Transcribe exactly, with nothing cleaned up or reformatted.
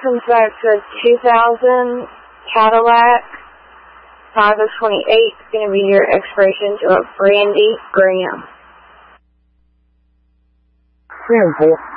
comes back to a two thousand Cadillac, five of twenty-eight. It's going to be your expiration to a Brandy Graham. Simple.